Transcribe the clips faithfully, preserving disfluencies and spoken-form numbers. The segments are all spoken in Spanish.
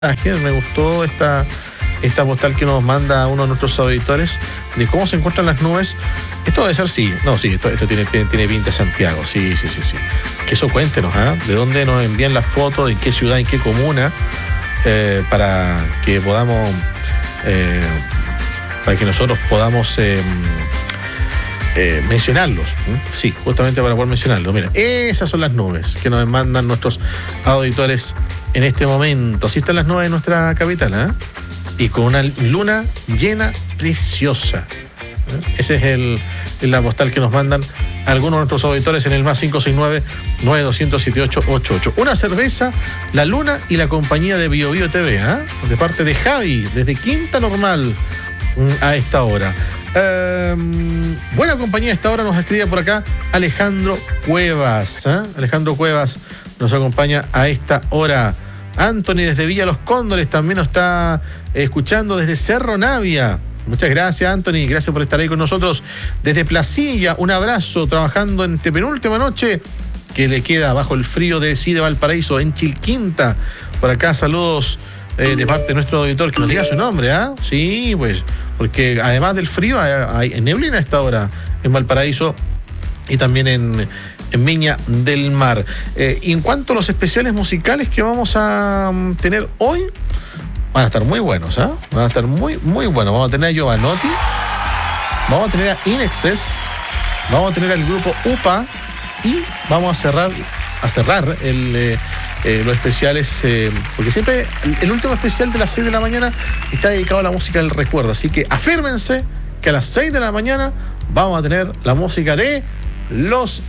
Me gustó esta, esta postal que nos manda uno de nuestros auditores de cómo se encuentran las nubes. Esto debe ser, sí, no, sí, esto, esto tiene, tiene, tiene pinta de Santiago, sí, sí, sí, sí. Que eso cuéntenos, ¿eh? De dónde nos envían las fotos, en qué ciudad, en qué comuna, eh, para que podamos, eh, para que nosotros podamos eh, eh, mencionarlos. ¿eh? Sí, justamente para poder mencionarlos. Mira, esas son las nubes que nos mandan nuestros auditores en este momento. Así están las nubes de nuestra capital, ¿eh? Y con una luna llena preciosa. ¿eh? Ese es el, la postal que nos mandan algunos de nuestros auditores en el más cinco seis nueve, nueve dos cero siete ocho ocho ocho. Una cerveza, la luna y la compañía de Bio Bio T V, ¿eh? De parte de Javi, desde Quinta Normal, a esta hora. Eh, buena compañía a esta hora nos escribe por acá Alejandro Cuevas. ¿eh? Alejandro Cuevas nos acompaña a esta hora. Anthony desde Villa Los Cóndores también nos está escuchando desde Cerro Navia. Muchas gracias, Anthony, gracias por estar ahí con nosotros. Desde Placilla, un abrazo, trabajando en penúltima noche que le queda bajo el frío de sí de Valparaíso, en Chilquinta. Por acá, saludos eh, de parte de nuestro auditor, que nos diga su nombre, ¿ah? ¿eh? Sí, pues, porque además del frío hay, hay neblina a esta hora en Valparaíso y también en, en Viña del Mar. Eh, y en cuanto a los especiales musicales que vamos a um, tener hoy, van a estar muy buenos, ¿ah? ¿eh? Van a estar muy, muy buenos. Vamos a tener a Giovanotti, vamos a tener a Inexcess, vamos a tener al grupo U P A y vamos a cerrar, a cerrar el, eh, eh, los especiales, eh, porque siempre el, el último especial de las seis de la mañana está dedicado a la música del recuerdo. Así que afírmense que a las seis de la mañana vamos a tener la música de Los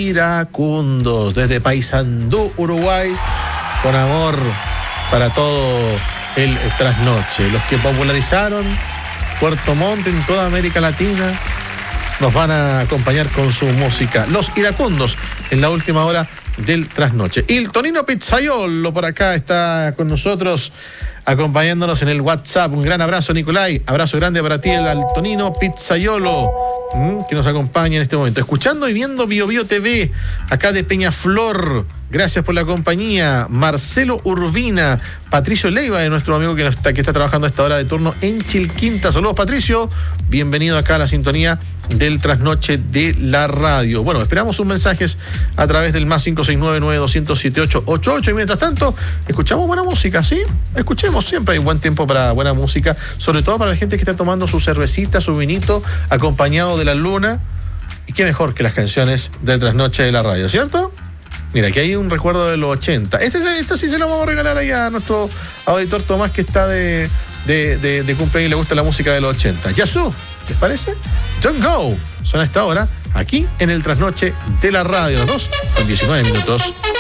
Iracundos, desde Paysandú, Uruguay, con amor para todo el trasnoche. Los que popularizaron Puerto Montt en toda América Latina nos van a acompañar con su música. Los Iracundos en la última hora del trasnoche. Y el Tonino Pizzaiolo por acá está con nosotros, acompañándonos en el WhatsApp. Un gran abrazo, Nicolai. Abrazo grande para ti, el Tonino Pizzaiolo, que nos acompaña en este momento. Escuchando y viendo Bio Bio T V, acá de Peñaflor. Gracias por la compañía. Marcelo Urbina, Patricio Leiva, de nuestro amigo que está, que está trabajando a esta hora de turno en Chilquinta. Saludos, Patricio. Bienvenido acá a la sintonía del trasnoche de la radio. Bueno, esperamos sus mensajes a través del más cinco seis nueve, nueve dos cero cero siete ocho ocho ocho. Y mientras tanto, escuchamos buena música, ¿sí? Escuchemos, siempre hay buen tiempo para buena música, sobre todo para la gente que está tomando su cervecita, su vinito, acompañado de la luna. Y qué mejor que las canciones del trasnoche de la radio, ¿cierto? Mira, aquí hay un recuerdo de los ochenta. Este, esto sí se lo vamos a regalar ahí a nuestro auditor Tomás, que está de, de, de, de cumpleaños y le gusta la música de los ochenta. Yazoo, ¿les parece? Don't Go. Suena a esta hora aquí en el trasnoche de la radio. Dos con diecinueve minutos.